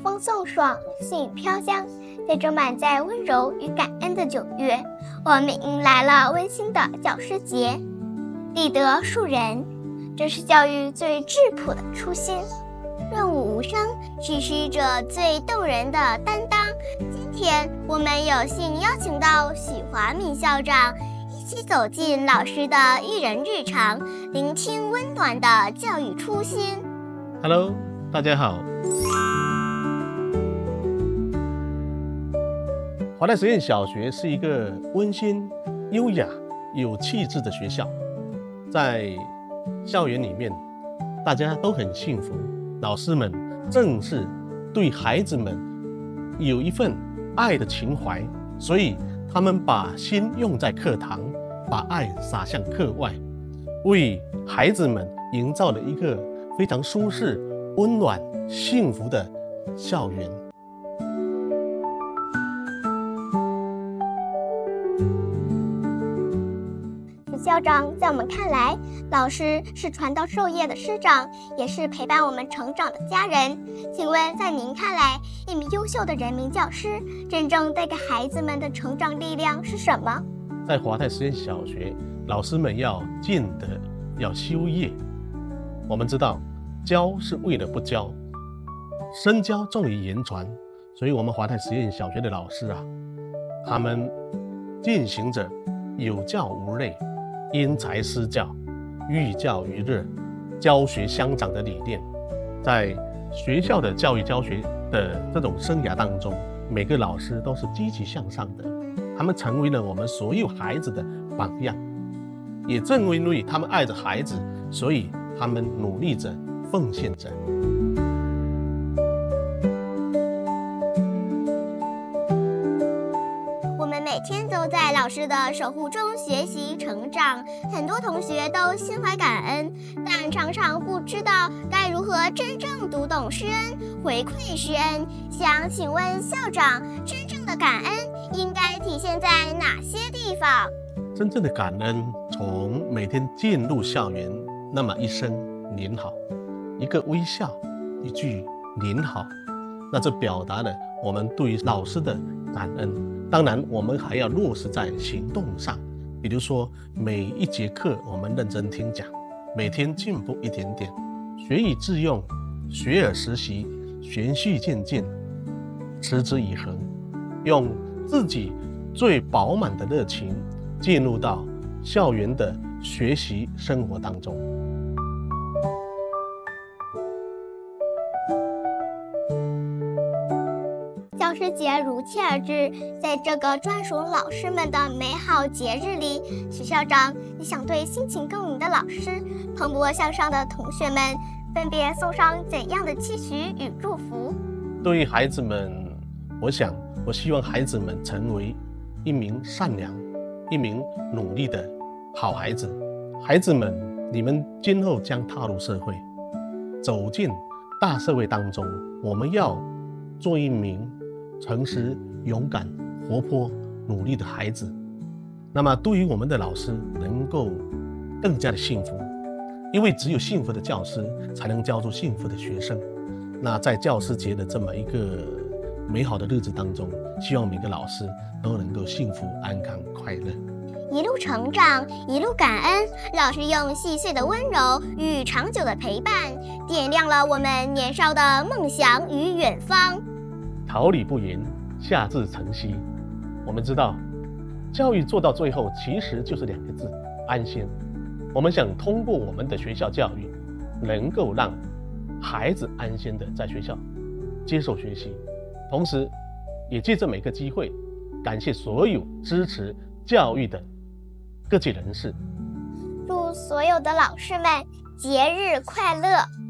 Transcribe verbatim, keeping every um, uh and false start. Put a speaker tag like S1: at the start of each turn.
S1: 风送爽，细雨飘香。在这满载温柔与感恩的九月，我们迎来了温馨的教师节。立德树人，这是教育最质朴的初心。润物无声，实施者最动人的担当。今天我们有幸邀请到许华敏校长，一起走进老师的育人日常，聆听温暖的教育初心。
S2: Hello， 大家好。华泰实验小学是一个温馨、优雅、有气质的学校，在校园里面，大家都很幸福。老师们正是对孩子们有一份爱的情怀，所以他们把心用在课堂，把爱洒向课外，为孩子们营造了一个非常舒适、温暖、幸福的校园。
S1: 校长在我们看来，老师是传道授业的师长，也是陪伴我们成长的家人。请问在您看来，一名优秀的人民教师真正带给孩子们的成长力量是什么？
S2: 在华泰实验小学，老师们要尽德，要修业。我们知道教是为了不教，身教重于言传，所以我们华泰实验小学的老师啊，他们践行着有教无类、因材施教、寓教于乐、教学相长的理念。在学校的教育教学的这种生涯当中，每个老师都是积极向上的，他们成为了我们所有孩子的榜样。也正因为他们爱着孩子，所以他们努力着、奉献着。
S1: 每天都在老师的守护中学习成长，很多同学都心怀感恩，但常常不知道该如何真正读懂师恩，回馈师恩。想请问校长，真正的感恩应该体现在哪些地方？
S2: 真正的感恩，从每天进入校园，那么一声您好，一个微笑，一句您好，那这表达了我们对于老师的感恩。当然我们还要落实在行动上，比如说每一节课我们认真听讲，每天进步一点点，学以致用，学而时习，循序渐进，持之以恒，用自己最饱满的热情进入到校园的学习生活当中。
S1: 教师节如期而至，在这个专属老师们的美好节日里，许校长，你想对辛勤耕耘的老师、蓬勃向上的同学们，分别送上怎样的期许与祝福？
S2: 对于孩子们，我想，我希望孩子们成为一名善良、一名努力的好孩子。孩子们，你们今后将踏入社会，走进大社会当中，我们要做一名诚实、勇敢、活泼、努力的孩子。那么对于我们的老师能够更加的幸福，因为只有幸福的教师才能教出幸福的学生。那在教师节的这么一个美好的日子当中，希望每个老师都能够幸福、安康、快乐。
S1: 一路成长，一路感恩，老师用细碎的温柔与长久的陪伴，点亮了我们年少的梦想与远方。
S2: 桃李不言，下自成蹊。我们知道，教育做到最后其实就是两个字：安心。我们想通过我们的学校教育，能够让孩子安心的在学校接受学习，同时也借着每个机会，感谢所有支持教育的各界人士。
S1: 祝所有的老师们节日快乐！